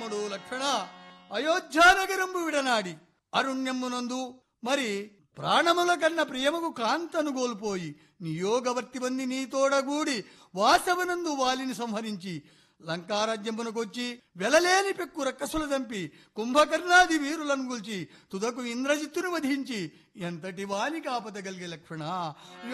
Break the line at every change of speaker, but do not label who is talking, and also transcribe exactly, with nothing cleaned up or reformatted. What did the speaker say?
తమ్ముడు లక్ష్మణ అయోధ్యానగరంబు విడనాడి అరుణ్యమునందు మరి ప్రాణముల కన్న ప్రియముకు కాంతను గోల్పోయి నియోగవర్తి బంది నీతోడగూడి వాసవనందు వాలిని సంహరించి లంకారాజ్యమునకొచ్చి వెలలేని పెక్కు రక్కసుల దంపి కుంభకర్ణాది వీరులను గుల్చి తుదకు ఇంద్రజిత్తును వధించి ఎంతటి వాని కాపదగలిగే లక్ష్మణ